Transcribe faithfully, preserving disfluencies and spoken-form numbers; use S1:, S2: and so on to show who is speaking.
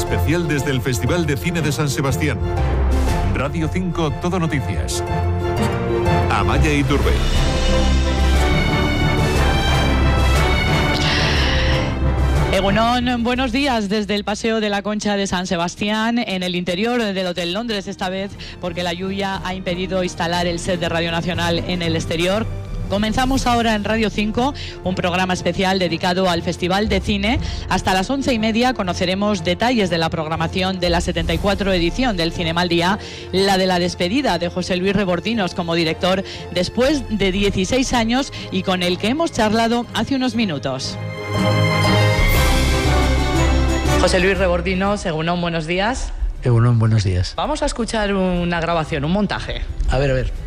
S1: especial desde el Festival de Cine de San Sebastián. Radio cinco, Todo Noticias. Amaya Iturbe.
S2: Egunon, buenos días desde el Paseo de la Concha de San Sebastián, en el interior del Hotel Londres, esta vez porque la lluvia ha impedido instalar el set de Radio Nacional en el exterior. Comenzamos ahora en Radio cinco, un programa especial dedicado al Festival de Cine. Hasta las once y media conoceremos detalles de la programación de la setenta y cuatro edición del Cinema al Día, la de la despedida de José Luis Rebordinos como director después de dieciséis años y con el que hemos charlado hace unos minutos. José Luis Rebordinos, Egunon, buenos días.
S3: Egunon, buenos días.
S2: Vamos a escuchar una grabación, un montaje.
S3: A ver, a ver.